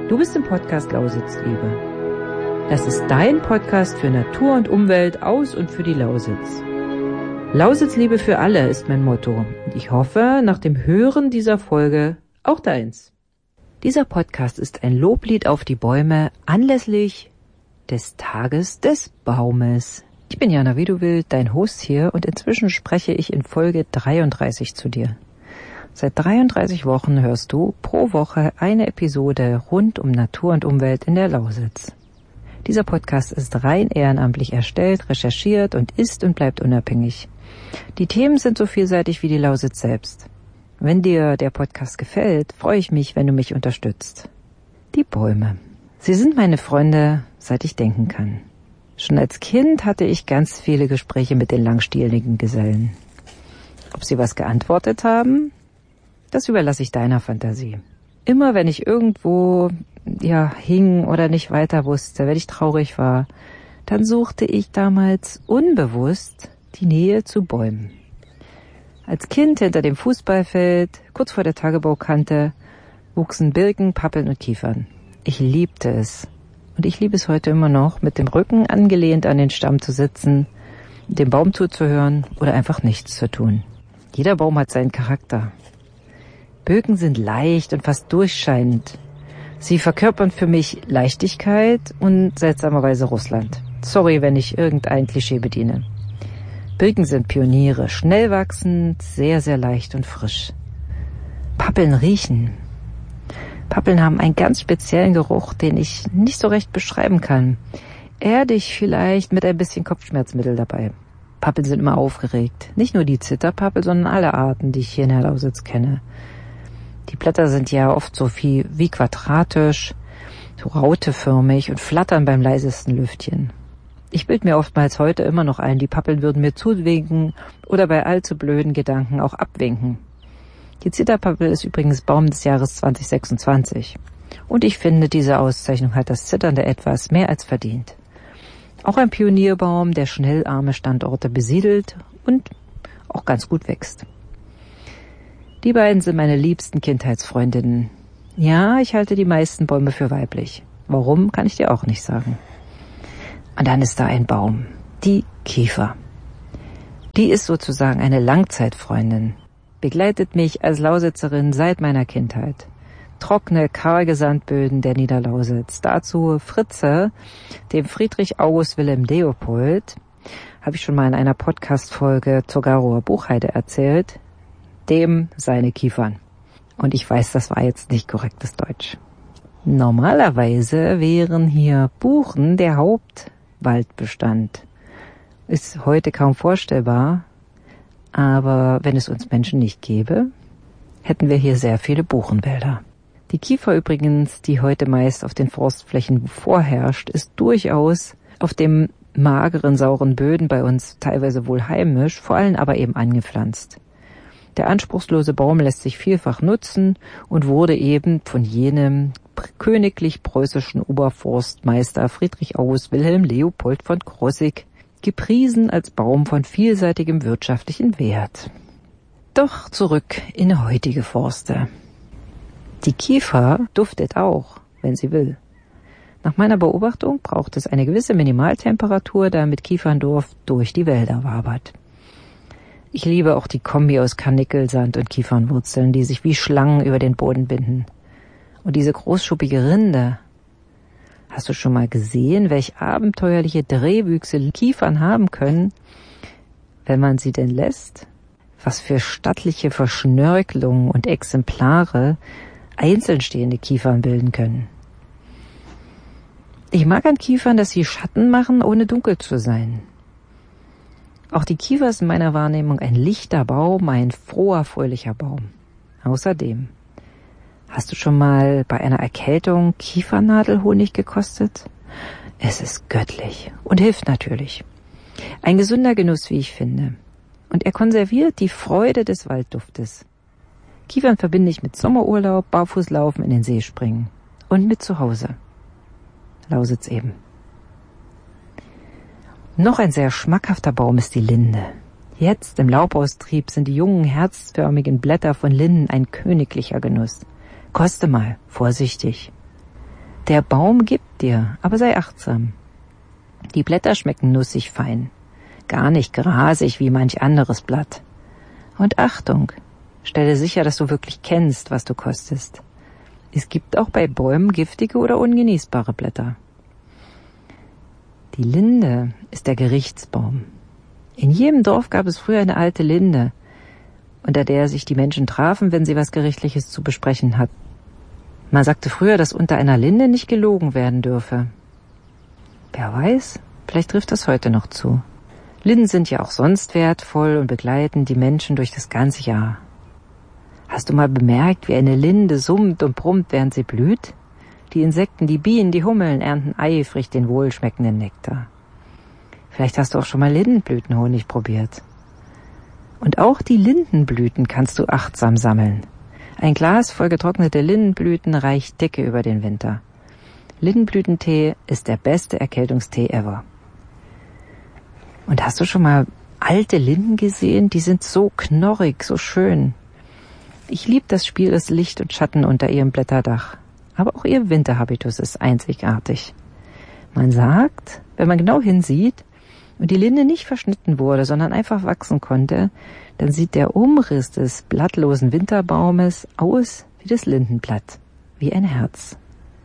Du bist im Podcast Lausitzliebe. Das ist dein Podcast für Natur und Umwelt aus und für die Lausitz. Lausitzliebe für alle ist mein Motto und ich hoffe, nach dem Hören dieser Folge auch deins. Dieser Podcast ist ein Loblied auf die Bäume anlässlich des Tages des Baumes. Ich bin Jana Widuwild, dein Host hier, und inzwischen spreche ich in Folge 33 zu dir. Seit 33 Wochen hörst du pro Woche eine Episode rund um Natur und Umwelt in der Lausitz. Dieser Podcast ist rein ehrenamtlich erstellt, recherchiert und ist und bleibt unabhängig. Die Themen sind so vielseitig wie die Lausitz selbst. Wenn dir der Podcast gefällt, freue ich mich, wenn du mich unterstützt. Die Bäume. Sie sind meine Freunde, seit ich denken kann. Schon als Kind hatte ich ganz viele Gespräche mit den langstieligen Gesellen. Ob sie was geantwortet haben? Das überlasse ich deiner Fantasie. Immer wenn ich irgendwo, hing oder nicht weiter wusste, wenn ich traurig war, dann suchte ich damals unbewusst die Nähe zu Bäumen. Als Kind hinter dem Fußballfeld, kurz vor der Tagebaukante, wuchsen Birken, Pappeln und Kiefern. Ich liebte es. Und ich liebe es heute immer noch, mit dem Rücken angelehnt an den Stamm zu sitzen, dem Baum zuzuhören oder einfach nichts zu tun. Jeder Baum hat seinen Charakter. Birken sind leicht und fast durchscheinend. Sie verkörpern für mich Leichtigkeit und seltsamerweise Russland. Sorry, wenn ich irgendein Klischee bediene. Birken sind Pioniere, schnell wachsend, sehr, sehr leicht und frisch. Pappeln riechen. Pappeln haben einen ganz speziellen Geruch, den ich nicht so recht beschreiben kann. Erdig vielleicht mit ein bisschen Kopfschmerzmittel dabei. Pappeln sind immer aufgeregt. Nicht nur die Zitterpappel, sondern alle Arten, die ich hier in der Lausitz kenne. Die Blätter sind ja oft so viel wie quadratisch, so rauteförmig und flattern beim leisesten Lüftchen. Ich bild mir oftmals heute immer noch ein, die Pappeln würden mir zuwinken oder bei allzu blöden Gedanken auch abwinken. Die Zitterpappel ist übrigens Baum des Jahres 2026. Und ich finde, diese Auszeichnung hat das zitternde Etwas mehr als verdient. Auch ein Pionierbaum, der schnell arme Standorte besiedelt und auch ganz gut wächst. Die beiden sind meine liebsten Kindheitsfreundinnen. Ja, ich halte die meisten Bäume für weiblich. Warum, kann ich dir auch nicht sagen. Und dann ist da ein Baum, die Kiefer. Die ist sozusagen eine Langzeitfreundin, begleitet mich als Lausitzerin seit meiner Kindheit. Trockene, karge Sandböden der Niederlausitz. Dazu Fritze, dem Friedrich August Wilhelm Leopold, habe ich schon mal in einer Podcast-Folge zur Garower Buchheide erzählt, dem seine Kiefern. Und ich weiß, das war jetzt nicht korrektes Deutsch. Normalerweise wären hier Buchen der Hauptwaldbestand. Ist heute kaum vorstellbar, aber wenn es uns Menschen nicht gäbe, hätten wir hier sehr viele Buchenwälder. Die Kiefer übrigens, die heute meist auf den Forstflächen vorherrscht, ist durchaus auf dem mageren, sauren Böden bei uns teilweise wohl heimisch, vor allem aber eben angepflanzt. Der anspruchslose Baum lässt sich vielfach nutzen und wurde eben von jenem königlich-preußischen Oberforstmeister Friedrich August Wilhelm Leopold von Krosigk gepriesen als Baum von vielseitigem wirtschaftlichen Wert. Doch zurück in heutige Forste. Die Kiefer duftet auch, wenn sie will. Nach meiner Beobachtung braucht es eine gewisse Minimaltemperatur, damit Kieferndorf durch die Wälder wabert. Ich liebe auch die Kombi aus Karnickelsand und Kiefernwurzeln, die sich wie Schlangen über den Boden binden. Und diese großschuppige Rinde. Hast du schon mal gesehen, welch abenteuerliche Drehwüchse Kiefern haben können, wenn man sie denn lässt? Was für stattliche Verschnörkelungen und Exemplare einzeln stehende Kiefern bilden können. Ich mag an Kiefern, dass sie Schatten machen, ohne dunkel zu sein. Auch die Kiefer ist in meiner Wahrnehmung ein lichter Baum, ein froher, fröhlicher Baum. Außerdem, hast du schon mal bei einer Erkältung Kiefernadelhonig gekostet? Es ist göttlich und hilft natürlich. Ein gesunder Genuss, wie ich finde. Und er konserviert die Freude des Waldduftes. Kiefern verbinde ich mit Sommerurlaub, Barfußlaufen, in den See springen. Und mit zu Hause. Lausitz eben. Noch ein sehr schmackhafter Baum ist die Linde. Jetzt im Laubaustrieb sind die jungen, herzförmigen Blätter von Linden ein königlicher Genuss. Koste mal, vorsichtig. Der Baum gibt dir, aber sei achtsam. Die Blätter schmecken nussig fein, gar nicht grasig wie manch anderes Blatt. Und Achtung, stelle sicher, dass du wirklich kennst, was du kostest. Es gibt auch bei Bäumen giftige oder ungenießbare Blätter. Die Linde ist der Gerichtsbaum. In jedem Dorf gab es früher eine alte Linde, unter der sich die Menschen trafen, wenn sie was Gerichtliches zu besprechen hatten. Man sagte früher, dass unter einer Linde nicht gelogen werden dürfe. Wer weiß, vielleicht trifft das heute noch zu. Linden sind ja auch sonst wertvoll und begleiten die Menschen durch das ganze Jahr. Hast du mal bemerkt, wie eine Linde summt und brummt, während sie blüht? Die Insekten, die Bienen, die Hummeln ernten eifrig den wohlschmeckenden Nektar. Vielleicht hast du auch schon mal Lindenblütenhonig probiert. Und auch die Lindenblüten kannst du achtsam sammeln. Ein Glas voll getrocknete Lindenblüten reicht dicke über den Winter. Lindenblütentee ist der beste Erkältungstee ever. Und hast du schon mal alte Linden gesehen? Die sind so knorrig, so schön. Ich liebe das Spiel des Licht und Schatten unter ihrem Blätterdach. Aber auch ihr Winterhabitus ist einzigartig. Man sagt, wenn man genau hinsieht und die Linde nicht verschnitten wurde, sondern einfach wachsen konnte, dann sieht der Umriss des blattlosen Winterbaumes aus wie das Lindenblatt, wie ein Herz.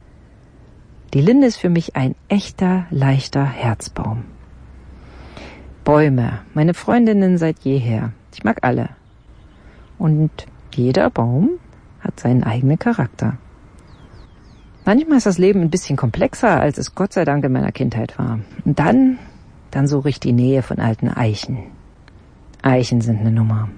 Die Linde ist für mich ein echter, leichter Herzbaum. Bäume, meine Freundinnen seit jeher. Ich mag alle. Und jeder Baum hat seinen eigenen Charakter. Manchmal ist das Leben ein bisschen komplexer, als es Gott sei Dank in meiner Kindheit war. Und dann suche ich die Nähe von alten Eichen. Eichen sind eine Nummer.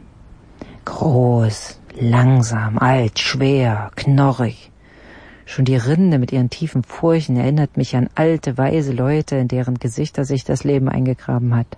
Groß, langsam, alt, schwer, knorrig. Schon die Rinde mit ihren tiefen Furchen erinnert mich an alte, weise Leute, in deren Gesichter sich das Leben eingegraben hat.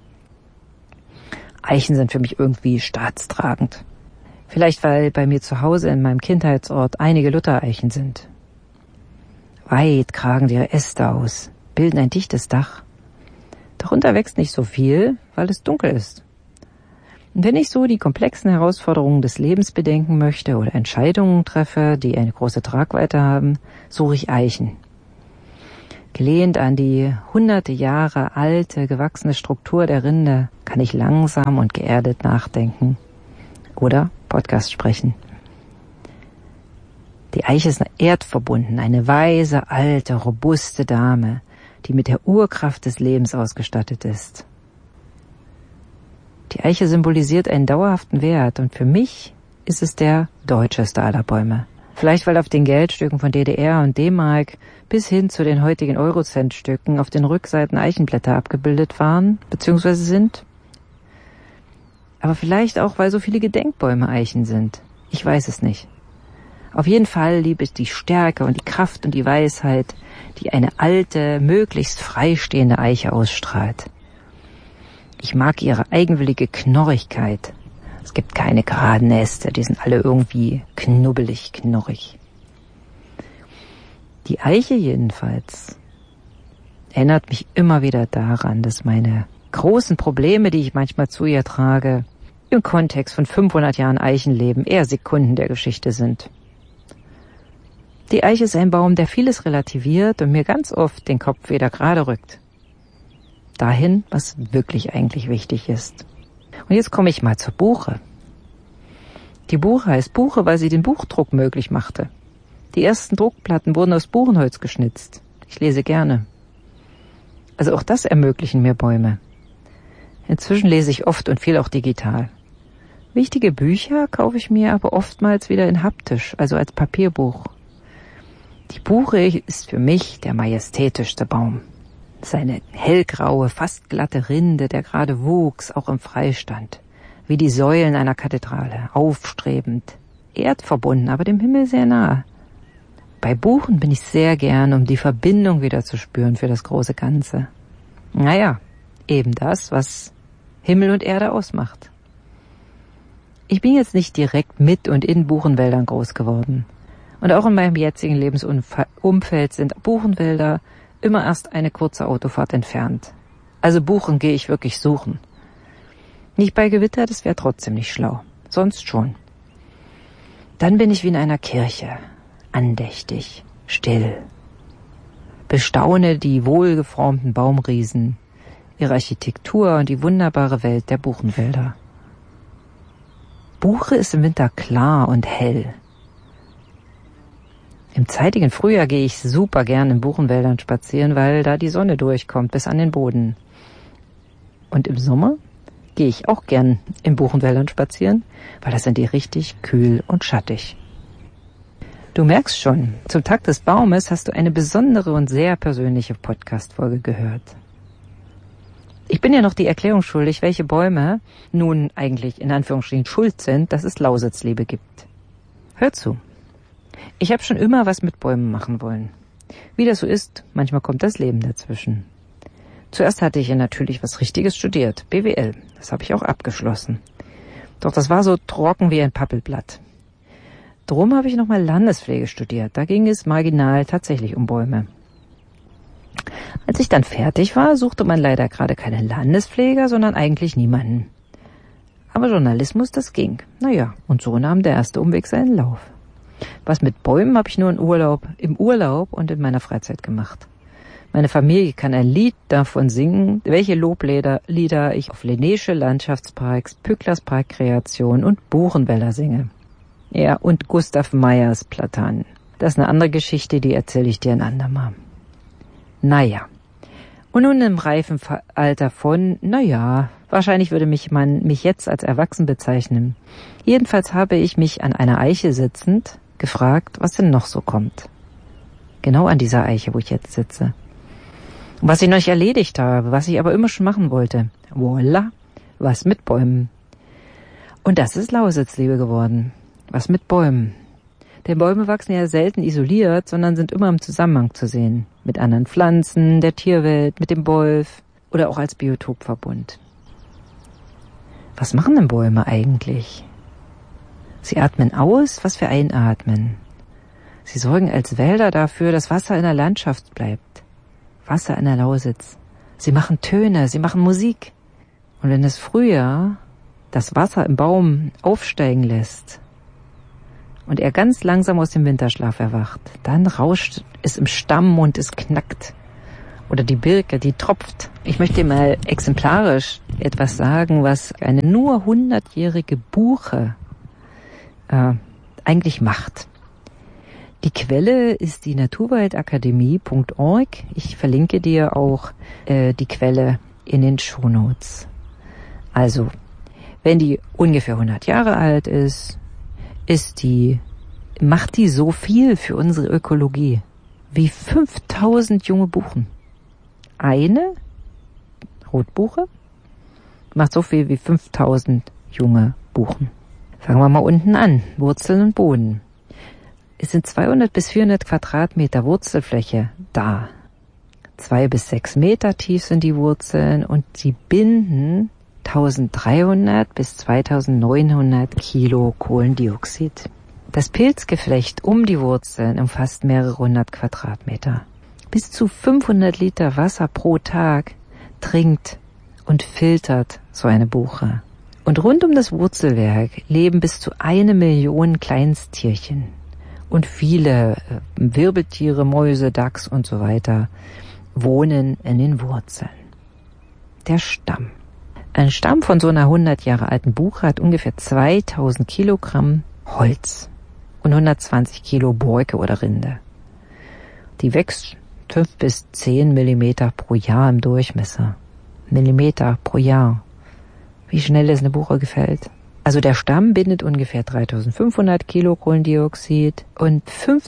Eichen sind für mich irgendwie staatstragend. Vielleicht, weil bei mir zu Hause in meinem Kindheitsort einige Luthereichen sind. Weit kragen ihre Äste aus, bilden ein dichtes Dach. Darunter wächst nicht so viel, weil es dunkel ist. Und wenn ich so die komplexen Herausforderungen des Lebens bedenken möchte oder Entscheidungen treffe, die eine große Tragweite haben, suche ich Eichen. Gelehnt an die hunderte Jahre alte, gewachsene Struktur der Rinde kann ich langsam und geerdet nachdenken oder Podcast sprechen. Die Eiche ist erdverbunden, eine weise, alte, robuste Dame, die mit der Urkraft des Lebens ausgestattet ist. Die Eiche symbolisiert einen dauerhaften Wert und für mich ist es der deutscheste aller Bäume. Vielleicht, weil auf den Geldstücken von DDR und D-Mark bis hin zu den heutigen Eurocent-Stücken auf den Rückseiten Eichenblätter abgebildet waren bzw. sind. Aber vielleicht auch, weil so viele Gedenkbäume Eichen sind. Ich weiß es nicht. Auf jeden Fall liebe ich die Stärke und die Kraft und die Weisheit, die eine alte, möglichst freistehende Eiche ausstrahlt. Ich mag ihre eigenwillige Knorrigkeit. Es gibt keine geraden Äste, die sind alle irgendwie knubbelig, knorrig. Die Eiche jedenfalls erinnert mich immer wieder daran, dass meine großen Probleme, die ich manchmal zu ihr trage, im Kontext von 500 Jahren Eichenleben eher Sekunden der Geschichte sind. Die Eiche ist ein Baum, der vieles relativiert und mir ganz oft den Kopf wieder gerade rückt. Dahin, was wirklich eigentlich wichtig ist. Und jetzt komme ich mal zur Buche. Die Buche heißt Buche, weil sie den Buchdruck möglich machte. Die ersten Druckplatten wurden aus Buchenholz geschnitzt. Ich lese gerne. Also auch das ermöglichen mir Bäume. Inzwischen lese ich oft und viel auch digital. Wichtige Bücher kaufe ich mir aber oftmals wieder in haptisch, also als Papierbuch. Die Buche ist für mich der majestätischste Baum. Seine hellgraue, fast glatte Rinde, der gerade wuchs, auch im Freistand. Wie die Säulen einer Kathedrale, aufstrebend, erdverbunden, aber dem Himmel sehr nahe. Bei Buchen bin ich sehr gern, um die Verbindung wieder zu spüren für das große Ganze. Naja, eben das, was Himmel und Erde ausmacht. Ich bin jetzt nicht direkt mit und in Buchenwäldern groß geworden. Und auch in meinem jetzigen Lebensumfeld sind Buchenwälder immer erst eine kurze Autofahrt entfernt. Also Buchen gehe ich wirklich suchen. Nicht bei Gewitter, das wäre trotzdem nicht schlau. Sonst schon. Dann bin ich wie in einer Kirche. Andächtig, still, Bestaune die wohlgeformten Baumriesen, ihre Architektur und die wunderbare Welt der Buchenwälder. Buche ist im Winter klar und hell. Im zeitigen Frühjahr gehe ich super gern in Buchenwäldern spazieren, weil da die Sonne durchkommt bis an den Boden. Und im Sommer gehe ich auch gern in Buchenwäldern spazieren, weil das sind die richtig kühl und schattig. Du merkst schon, zum Tag des Baumes hast du eine besondere und sehr persönliche Podcast-Folge gehört. Ich bin ja noch die Erklärung schuldig, welche Bäume nun eigentlich in Anführungsstrichen schuld sind, dass es Lausitzliebe gibt. Hör zu. Ich habe schon immer was mit Bäumen machen wollen. Wie das so ist, manchmal kommt das Leben dazwischen. Zuerst hatte ich ja natürlich was Richtiges studiert, BWL. Das habe ich auch abgeschlossen. Doch das war so trocken wie ein Pappelblatt. Drum habe ich nochmal Landespflege studiert. Da ging es marginal tatsächlich um Bäume. Als ich dann fertig war, suchte man leider gerade keinen Landespfleger, sondern eigentlich niemanden. Aber Journalismus, das ging. Naja, und so nahm der erste Umweg seinen Lauf. Was mit Bäumen habe ich nur im Urlaub und in meiner Freizeit gemacht. Meine Familie kann ein Lied davon singen, welche Loblieder ich auf Linnéische Landschaftsparks, Pücklers Parkkreation und Buchenwälder singe. Ja, und Gustav Meyers Platanen. Das ist eine andere Geschichte, die erzähle ich dir ein andermal. Naja. Und nun im reifen Alter von, wahrscheinlich würde man mich jetzt als erwachsen bezeichnen. Jedenfalls habe ich mich an einer Eiche sitzend gefragt, was denn noch so kommt. Genau an dieser Eiche, wo ich jetzt sitze. Was ich noch nicht erledigt habe, was ich aber immer schon machen wollte. Voila, was mit Bäumen. Und das ist Lausitzliebe geworden. Was mit Bäumen. Denn Bäume wachsen ja selten isoliert, sondern sind immer im Zusammenhang zu sehen. Mit anderen Pflanzen, der Tierwelt, mit dem Wolf oder auch als Biotopverbund. Was machen denn Bäume eigentlich? Sie atmen aus, was wir einatmen. Sie sorgen als Wälder dafür, dass Wasser in der Landschaft bleibt. Wasser in der Lausitz. Sie machen Töne, sie machen Musik. Und wenn es Frühjahr das Wasser im Baum aufsteigen lässt und er ganz langsam aus dem Winterschlaf erwacht, dann rauscht es im Stamm und es knackt. Oder die Birke, die tropft. Ich möchte dir mal exemplarisch etwas sagen, was eine nur 100-jährige Buche eigentlich macht. Die Quelle ist die naturwaldakademie.org. Ich verlinke dir auch die Quelle in den Shownotes. Also, wenn die ungefähr 100 Jahre alt ist, macht die so viel für unsere Ökologie wie 5000 junge Buchen. Eine Rotbuche macht so viel wie 5000 junge Buchen. Fangen wir mal unten an. Wurzeln und Boden. Es sind 200 bis 400 Quadratmeter Wurzelfläche da. 2 bis 6 Meter tief sind die Wurzeln und sie binden 1300 bis 2900 Kilo Kohlendioxid. Das Pilzgeflecht um die Wurzeln umfasst mehrere hundert Quadratmeter. Bis zu 500 Liter Wasser pro Tag trinkt und filtert so eine Buche. Und rund um das Wurzelwerk leben bis zu 1 Million Kleinsttierchen. Und viele Wirbeltiere, Mäuse, Dachs und so weiter wohnen in den Wurzeln. Der Stamm. Ein Stamm von so einer 100 Jahre alten Buche hat ungefähr 2000 Kilogramm Holz und 120 Kilo Borke oder Rinde. Die wächst 5 bis 10 Millimeter pro Jahr im Durchmesser. Millimeter pro Jahr. Wie schnell ist eine Buche gefällt? Also der Stamm bindet ungefähr 3500 Kilo Kohlendioxid und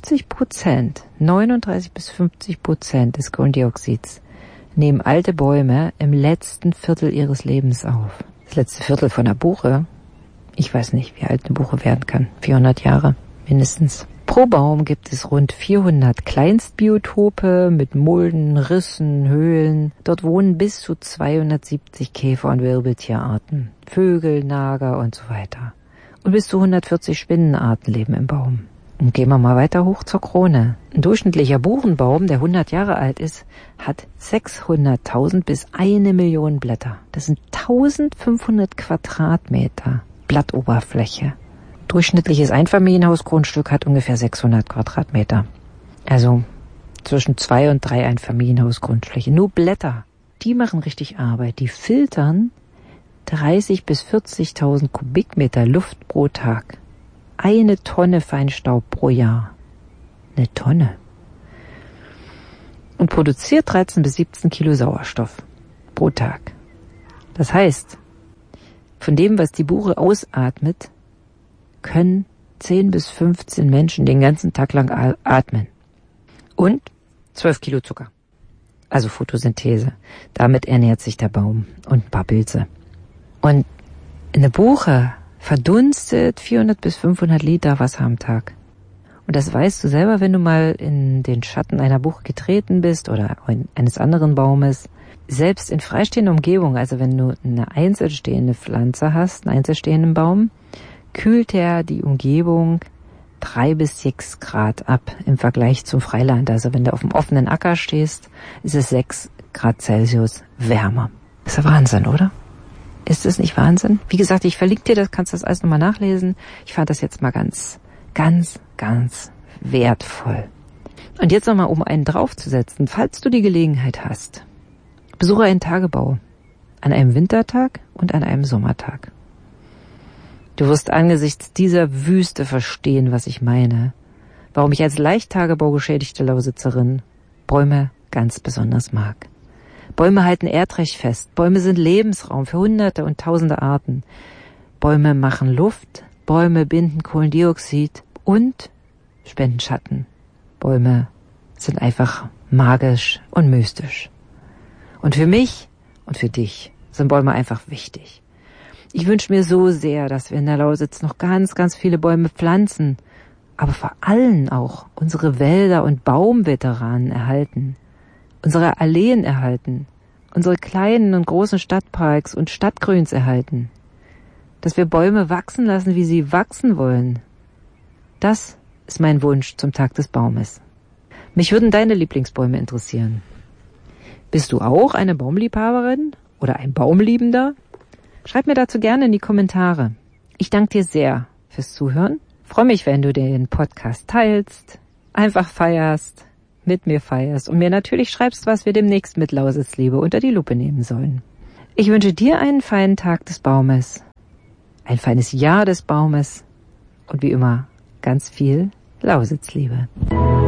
50%, 39 bis 50% des Kohlendioxids nehmen alte Bäume im letzten Viertel ihres Lebens auf. Das letzte Viertel von einer Buche, ich weiß nicht, wie alt eine Buche werden kann, 400 Jahre mindestens. Pro Baum gibt es rund 400 Kleinstbiotope mit Mulden, Rissen, Höhlen. Dort wohnen bis zu 270 Käfer- und Wirbeltierarten, Vögel, Nager und so weiter. Und bis zu 140 Spinnenarten leben im Baum. Und gehen wir mal weiter hoch zur Krone. Ein durchschnittlicher Buchenbaum, der 100 Jahre alt ist, hat 600.000 bis 1 Million Blätter. Das sind 1500 Quadratmeter Blattoberfläche. Durchschnittliches Einfamilienhausgrundstück hat ungefähr 600 Quadratmeter. Also zwischen 2 und 3 Einfamilienhaus-Grundfläche. Nur Blätter, die machen richtig Arbeit. Die filtern 30.000 bis 40.000 Kubikmeter Luft pro Tag. 1 Tonne Feinstaub pro Jahr. 1 Tonne. Und produziert 13 bis 17 Kilo Sauerstoff pro Tag. Das heißt, von dem, was die Buche ausatmet, können 10 bis 15 Menschen den ganzen Tag lang atmen. Und 12 Kilo Zucker. Also Photosynthese. Damit ernährt sich der Baum und ein paar Pilze. Und eine Buche verdunstet 400 bis 500 Liter Wasser am Tag. Und das weißt du selber, wenn du mal in den Schatten einer Buche getreten bist oder eines anderen Baumes. Selbst in freistehender Umgebung, also wenn du eine einzelstehende Pflanze hast, einen einzelstehenden Baum, kühlt er die Umgebung 3 bis 6 Grad ab im Vergleich zum Freiland. Also wenn du auf dem offenen Acker stehst, ist es 6 Grad Celsius wärmer. Ist ja Wahnsinn, oder? Ist es nicht Wahnsinn? Wie gesagt, ich verlinke dir das, kannst das alles nochmal nachlesen. Ich fand das jetzt mal ganz wertvoll. Und jetzt nochmal, um einen draufzusetzen, falls du die Gelegenheit hast, besuche einen Tagebau an einem Wintertag und an einem Sommertag. Du wirst angesichts dieser Wüste verstehen, was ich meine, warum ich als leicht tagebaugeschädigte Lausitzerin Bäume ganz besonders mag. Bäume halten Erdrecht fest, Bäume sind Lebensraum für Hunderte und Tausende Arten. Bäume machen Luft, Bäume binden Kohlendioxid und spenden Schatten. Bäume sind einfach magisch und mystisch. Und für mich und für dich sind Bäume einfach wichtig. Ich wünsche mir so sehr, dass wir in der Lausitz noch ganz viele Bäume pflanzen, aber vor allem auch unsere Wälder und Baumveteranen erhalten, unsere Alleen erhalten, unsere kleinen und großen Stadtparks und Stadtgrüns erhalten, dass wir Bäume wachsen lassen, wie sie wachsen wollen. Das ist mein Wunsch zum Tag des Baumes. Mich würden deine Lieblingsbäume interessieren. Bist du auch eine Baumliebhaberin oder ein Baumliebender? Schreib mir dazu gerne in die Kommentare. Ich danke dir sehr fürs Zuhören. Freue mich, wenn du den Podcast teilst, einfach feierst, mit mir feierst und mir natürlich schreibst, was wir demnächst mit Lausitzliebe unter die Lupe nehmen sollen. Ich wünsche dir einen feinen Tag des Baumes, ein feines Jahr des Baumes und wie immer ganz viel Lausitzliebe.